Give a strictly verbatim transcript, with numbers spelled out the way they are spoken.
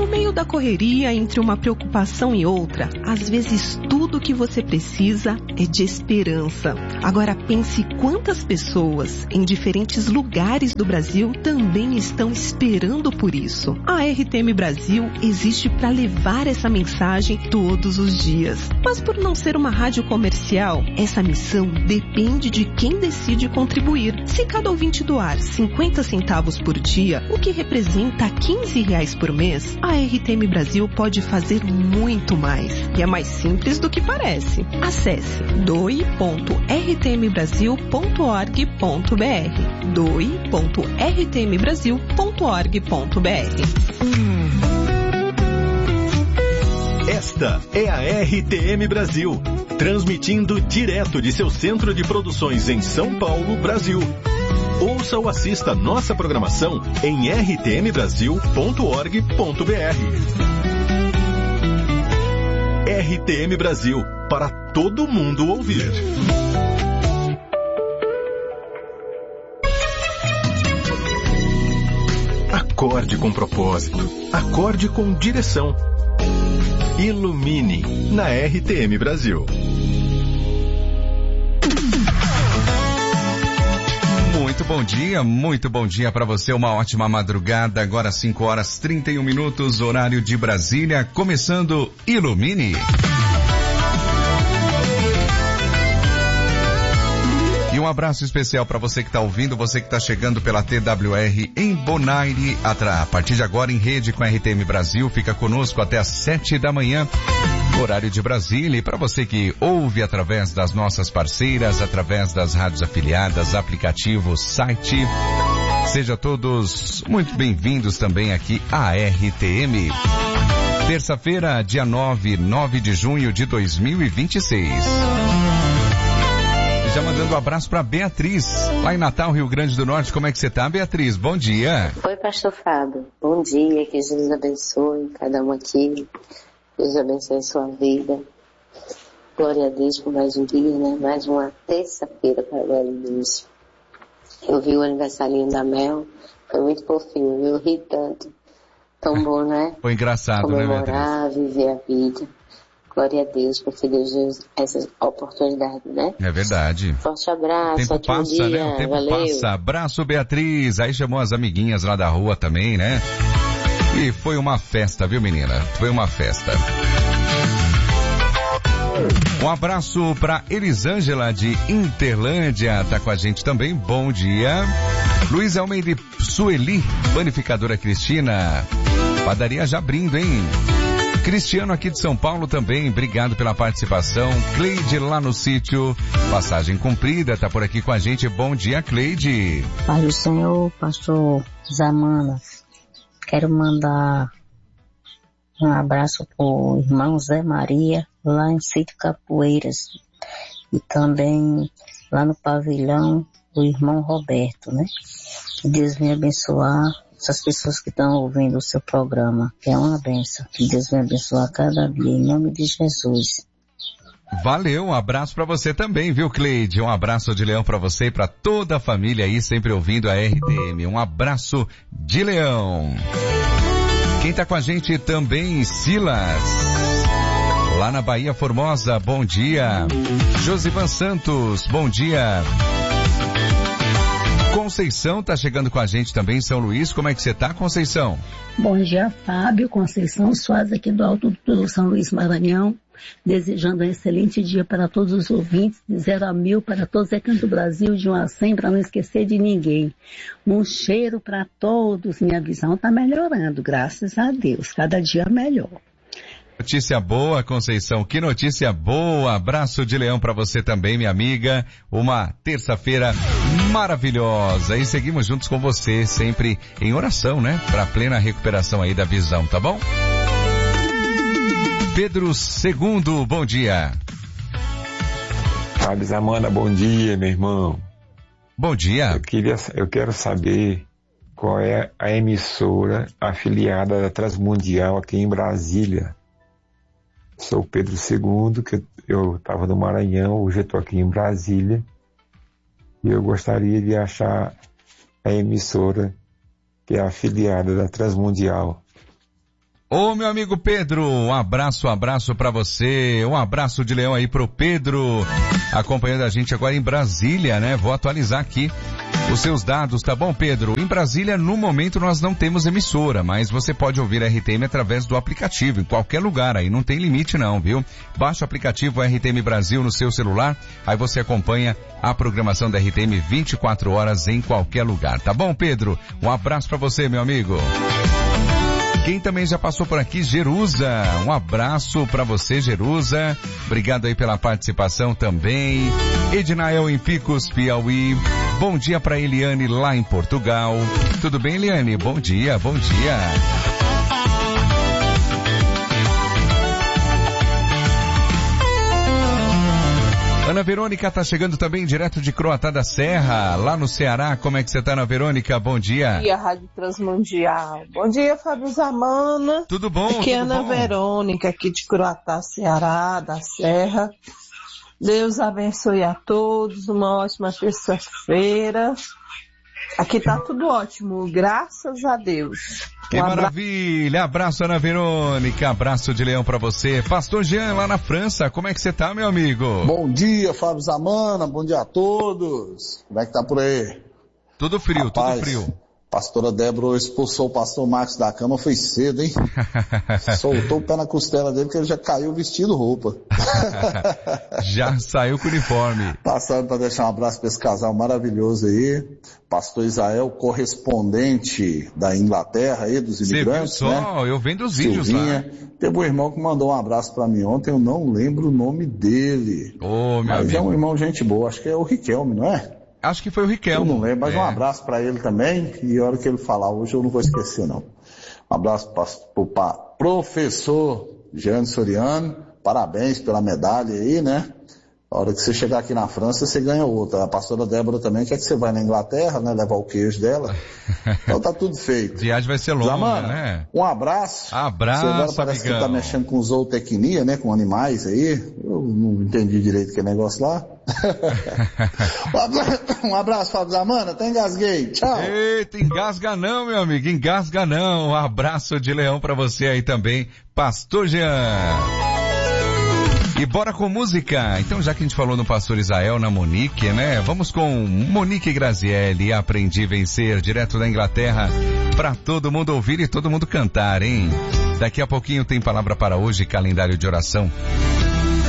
No meio da correria, entre uma preocupação e outra, às vezes tudo que você precisa é de esperança. Agora pense quantas pessoas em diferentes lugares do Brasil também estão esperando por isso. A R T M Brasil existe para levar essa mensagem todos os dias. Mas por não ser uma rádio comercial, essa missão depende de quem decide contribuir. Se cada ouvinte doar cinquenta centavos por dia, o que representa quinze reais por mês, a R T M Brasil pode fazer muito mais. E é mais simples do que parece. Acesse doe ponto r t m brasil ponto org ponto b r doe ponto r t m brasil ponto org ponto b r. Esta é a R T M Brasil, transmitindo direto de seu centro de produções em São Paulo, Brasil. Ouça ou assista nossa programação em r t m brasil ponto org ponto b r. R T M Brasil, para todo mundo ouvir. Acorde com propósito, acorde com direção. Ilumine na R T M Brasil. Muito bom dia, muito bom dia para você, uma ótima madrugada, agora cinco horas e trinta e um minutos, horário de Brasília, começando Ilumine. E um abraço especial para você que está ouvindo, você que está chegando pela T W R em Bonaire, a partir de agora em rede com a R T M Brasil, fica conosco até às sete da manhã, horário de Brasília. E para você que ouve através das nossas parceiras, através das rádios afiliadas, aplicativo, site, sejam todos muito bem-vindos também aqui à R T M. Terça-feira, dia nove, nove de junho de dois mil e vinte e seis. Já mandando um abraço para Beatriz, lá em Natal, Rio Grande do Norte. Como é que você tá, Beatriz? Bom dia. Oi, pastor Fábio. Bom dia, que Jesus abençoe cada um aqui. Deus abençoe a sua vida. Glória a Deus por mais um dia, né? Mais uma terça-feira para a glória de Deus. Eu vi o aniversário da Mel, foi muito fofinho, viu? Eu ri tanto. Tão bom, né? Foi engraçado, comemorar, né, Beatriz? Viver a vida. Glória a Deus, porque Deus deu essa oportunidade, né? É verdade. Forte abraço, o tempo ótimo passa, dia, né? O tempo valeu. passa. Abraço, Beatriz. Aí chamou as amiguinhas lá da rua também, né? E foi uma festa, viu, menina? Foi uma festa. Um abraço para Elisângela de Interlândia, tá com a gente também. Bom dia. Luiz Almeida Sueli, panificadora Cristina. Padaria já abrindo, hein? Cristiano aqui de São Paulo também, obrigado pela participação. Cleide lá no sítio, passagem cumprida, tá por aqui com a gente. Bom dia, Cleide. Pai do Senhor, pastor Zamana, quero mandar um abraço pro irmão Zé Maria, lá em Sítio Capoeiras, e também lá no pavilhão o irmão Roberto, né? Que Deus venha abençoar essas pessoas que estão ouvindo o seu programa, que é uma bênção. Que Deus venha abençoar cada dia, em nome de Jesus. Valeu, um abraço pra você também, viu, Cleide? Um abraço de leão pra você e pra toda a família aí, sempre ouvindo a R T M. Um abraço de leão. Quem tá com a gente também, Silas, lá na Bahia Formosa, bom dia. Josivan Santos, bom dia. Conceição tá chegando com a gente também em São Luís. Como é que você tá, Conceição? Bom dia, Fábio. Conceição Soares aqui do Alto do São Luís, Maranhão. Desejando um excelente dia para todos os ouvintes, de zero a mil para todos os recantos do Brasil, de um a cem para não esquecer de ninguém. Um cheiro para todos. Minha visão tá melhorando, graças a Deus. Cada dia melhor. Notícia boa, Conceição, que notícia boa. Abraço de leão pra você também, minha amiga. Uma terça-feira maravilhosa. E seguimos juntos com você, sempre em oração, né? Pra plena recuperação aí da visão, tá bom? Pedro Segundo, bom dia. Fábio Zamana, bom dia, meu irmão. Bom dia. Eu queria, eu quero saber qual é a emissora afiliada da Transmundial aqui em Brasília. Sou Pedro Segundo, que eu estava no Maranhão, hoje estou aqui em Brasília. E eu gostaria de achar a emissora que é afiliada da Transmundial. Ô, meu amigo Pedro, um abraço, um abraço pra você, um abraço de leão aí pro Pedro, acompanhando a gente agora em Brasília, né? Vou atualizar aqui os seus dados, tá bom, Pedro? Em Brasília, no momento, nós não temos emissora, mas você pode ouvir a R T M através do aplicativo, em qualquer lugar, aí não tem limite não, viu? Baixa o aplicativo R T M Brasil no seu celular, aí você acompanha a programação da R T M vinte e quatro horas em qualquer lugar, tá bom, Pedro? Um abraço pra você, meu amigo. Quem também já passou por aqui, Jerusa, um abraço pra você, Jerusa, obrigado aí pela participação também. Ednael em Picos, Piauí, bom dia pra Eliane lá em Portugal. Tudo bem, Eliane? Bom dia, bom dia. Ana Verônica tá chegando também direto de Croatá da Serra, lá no Ceará. Como é que você tá, Ana Verônica? Bom dia. Bom dia, Rádio Transmundial. Bom dia, Fábio Zamana. Tudo bom? Aqui é Tudo Ana bom? Verônica, aqui de Croatá, Ceará, da Serra. Deus abençoe a todos, uma ótima terça-feira. Aqui tá tudo ótimo, graças a Deus. Que um maravilha, abraço Ana Verônica, abraço de leão pra você. Pastor Jean, lá na França, como é que você tá, meu amigo? Bom dia, Fábio Zamana, bom dia a todos. Como é que tá por aí? Tudo frio, Rapaz, tudo frio. Pastora Débora expulsou o pastor Marcos da cama, foi cedo, hein? Soltou o pé na costela dele que ele já caiu vestindo roupa. Já saiu com o uniforme. Passando para deixar um abraço para esse casal maravilhoso aí. Pastor Israel, correspondente da Inglaterra aí, dos imigrantes, Você viu só, né? Eu vendo os vídeos Silvinha. lá. Teve um irmão que mandou um abraço para mim ontem, eu não lembro o nome dele. Ô, meu Mas amigo. é um irmão gente boa, acho que é o Riquelme, não é? Acho que foi o Riquelme. Eu não lembro, mas é. um abraço para ele também, e a hora que ele falar hoje eu não vou esquecer não. Um abraço para o professor Jean Soriano, parabéns pela medalha aí, né? A hora que você chegar aqui na França, você ganha outra. A pastora Débora também quer que você vá na Inglaterra, né? Levar o queijo dela. Então tá tudo feito. A viagem vai ser longa, Zamana, né? Um abraço. Abraço, Você agora parece amigão. que tá mexendo com zootecnia, né? Com animais aí. Eu não entendi direito que negócio lá. um, abraço, um abraço, Fábio Zamana. Até engasguei. Tchau. Eita, engasga não, meu amigo. Engasga não. Um abraço de leão pra você aí também, Pastor Jean. E bora com música. Então, já que a gente falou no pastor Israel, na Monique, né? Vamos com Monique Grazielli, Aprendi a Vencer, direto da Inglaterra, pra todo mundo ouvir e todo mundo cantar, hein? Daqui a pouquinho tem palavra para hoje, calendário de oração.